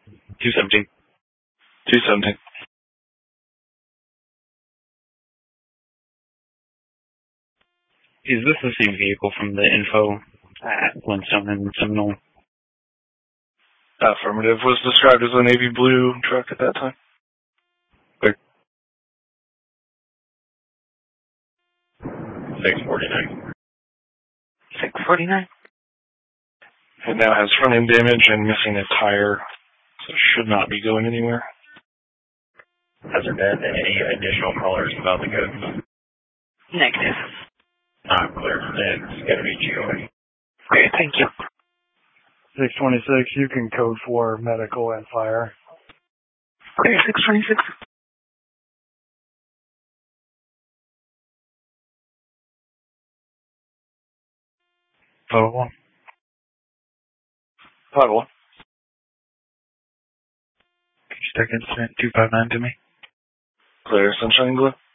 217. 217. Is this the same vehicle from the info at Flintstone and Seminole? Affirmative. Was described as a navy blue truck at that time. Clear. 649. 649. It now has front end damage and missing a tire, so it should not be going anywhere. Has there been any additional callers about the code? Negative. Not clear. It's going to be GOA. Okay, thank you. 626, you can code for medical and fire. Clear, 626. 501. 501. Could you take incident 259 to me? Clear, Sunshine Glue.